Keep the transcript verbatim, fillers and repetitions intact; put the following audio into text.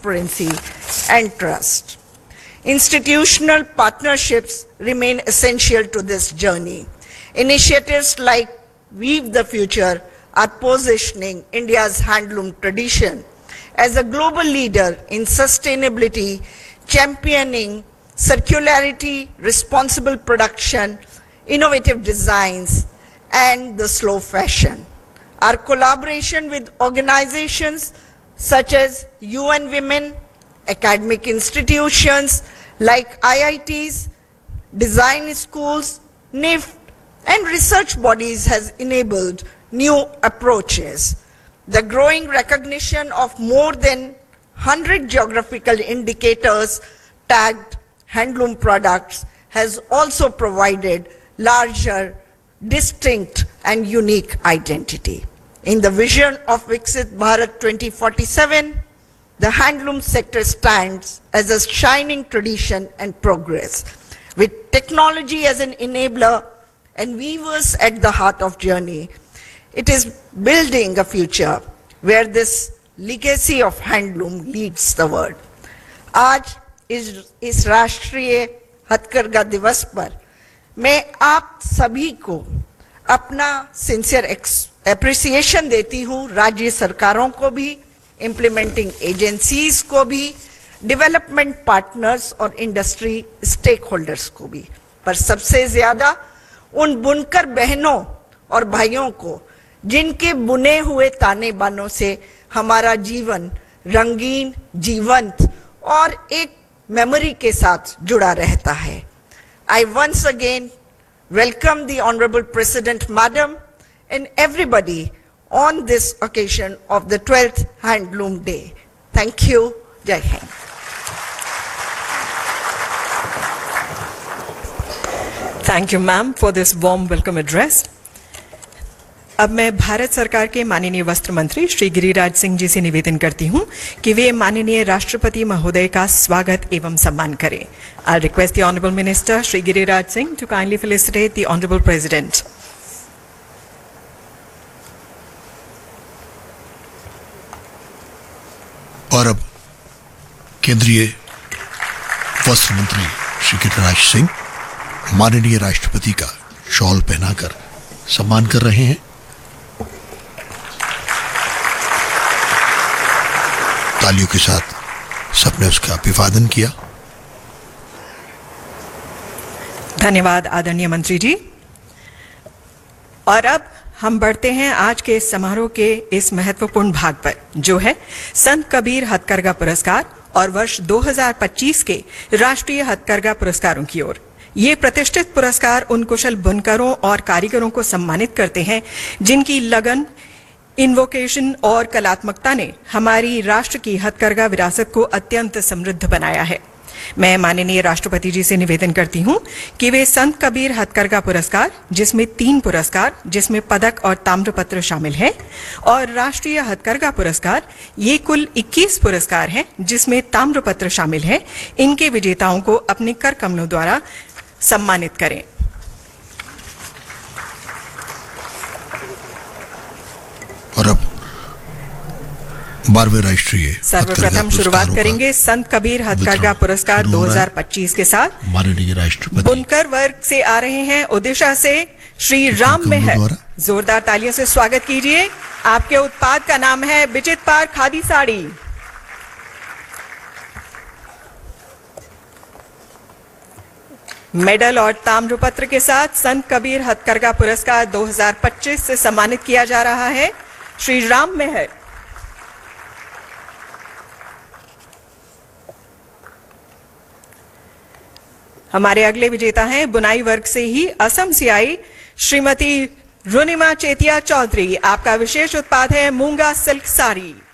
transparency and trust. Institutional partnerships remain essential to this journey. Initiatives like Weave the Future are positioning India's handloom tradition as a global leader in sustainability, championing circularity, responsible production, innovative designs, and the slow fashion. Our collaboration with organizations such as U N Women, academic institutions like I I Ts, design schools, N I F T, and research bodies has enabled new approaches. The growing recognition of more than one hundred geographical indicators tagged handloom products has also provided larger, distinct and unique identity. In the vision of Viksit Bharat twenty forty-seven, the handloom sector stands as a shining tradition and progress. With technology as an enabler and weavers at the heart of journey, it is building a future where this legacy of handloom leads the world. आज इस इस राष्ट्रीय हथकरघा दिवस पर मैं आप सभी को अपना सिंसियर एप्रिसिएशन देती हूँ, राज्य सरकारों को भी, इम्प्लीमेंटिंग एजेंसीज को भी, डेवलपमेंट पार्टनर्स और इंडस्ट्री स्टेक होल्डर्स को भी, पर सबसे ज्यादा उन बुनकर बहनों और भाइयों को जिनके बुने हुए ताने बानों से हमारा जीवन रंगीन, जीवंत और एक मेमोरी के साथ जुड़ा रहता है. I once again welcome the Honorable President Madam and everybody on this occasion of the twelfth Handloom Day. Thank you. Jai Hind. Thank you, ma'am, for this warm welcome address. अब मैं भारत सरकार के माननीय वस्त्र मंत्री श्री गिरिराज सिंह जी से निवेदन करती हूं कि वे माननीय राष्ट्रपति महोदय का स्वागत एवं सम्मान करें. I request the honourable minister Shri Giriraj Singh to kindly felicitate the honourable president. और अब केंद्रीय वस्त्र मंत्री श्री गिरिराज सिंह माननीय राष्ट्रपति का शॉल पहनाकर सम्मान कर रहे हैं. तालियों के साथ सबने उसका अभिवादन किया. धन्यवाद आदरणीय मंत्री जी. और अब हम बढ़ते हैं आज के समारोह के इस महत्वपूर्ण भाग पर, जो है संत कबीर हथकरघा पुरस्कार और वर्ष दो हज़ार पच्चीस के राष्ट्रीय हथकरघा पुरस्कारों की ओर. ये प्रतिष्ठित पुरस्कार उन कुशल बुनकरों और कारीगरों को सम्मानित करते हैं जिनकी लगन, इन्वोकेशन और कलात्मकता ने हमारी राष्ट्र की हथकरघा विरासत को अत्यंत समृद्ध बनाया है. मैं माननीय राष्ट्रपति जी से निवेदन करती हूं कि वे संत कबीर हथकरघा पुरस्कार, जिसमें तीन पुरस्कार जिसमें पदक और ताम्रपत्र शामिल है, और राष्ट्रीय हथकरघा पुरस्कार, ये कुल इक्कीस पुरस्कार हैं जिसमें ताम्रपत्र शामिल है, इनके विजेताओं को अपने कर कमलों द्वारा सम्मानित करें. और अब बारहवें राष्ट्रीय सर्वप्रथम शुरुआत करेंगे संत कबीर हथकरघा पुरस्कार दो हज़ार पच्चीस के साथ. माननीय राष्ट्रपति बुनकर वर्ग से आ रहे हैं ओडिशा से श्री राम मेहर. जोरदार तालियों से स्वागत कीजिए. आपके उत्पाद का नाम है विचित पार खादी साड़ी. मेडल और ताम्रपत्र के साथ संत कबीर हथकरघा पुरस्कार दो हज़ार पच्चीस से सम्मानित किया जा रहा है श्री राम मेहर. हमारे अगले विजेता हैं बुनाई वर्ग से ही असम से आई श्रीमती रुनिमा चेतिया चौधरी. आपका विशेष उत्पाद है मूंगा सिल्क साड़ी.